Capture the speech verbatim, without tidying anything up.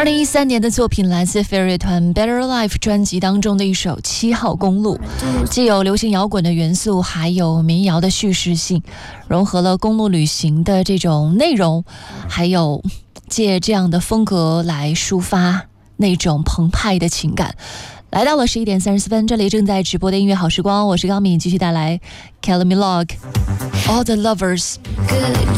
二零一三年的作品来自飞乐团 Better Life 专辑当中的一首七号公路，既有流行摇滚的元素，还有民谣的叙事性，融合了公路旅行的这种内容，还有借这样的风格来抒发那种澎湃的情感。来到了十一点三十四分，这里正在直播的音乐好时光，我是高敏，继续带来 Kylie Minogue All the Lovers。